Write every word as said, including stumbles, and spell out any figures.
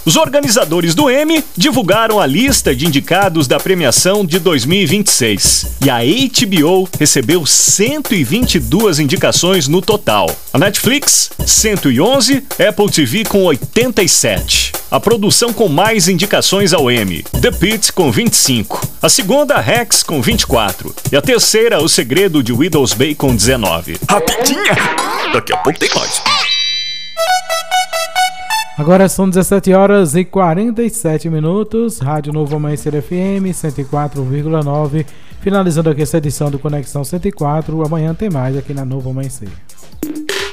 Os organizadores do Emmy divulgaram a lista de indicados da premiação de dois mil e vinte e seis. E a H B O recebeu cento e vinte e duas indicações no total. A Netflix, cento e onze, Apple T V com oitenta e sete. A produção com mais indicações ao Emmy, The Pitt com vinte e cinco. A segunda, Rex com vinte e quatro. E a terceira, O Segredo de Widows Bay com dezenove. Rapidinha! Daqui a pouco tem mais. Agora são dezessete horas e quarenta e sete minutos. Rádio Novo Amanhecer F M cento e quatro vírgula nove. Finalizando aqui essa edição do Conexão cento e quatro. Amanhã tem mais aqui na Novo Amanhecer.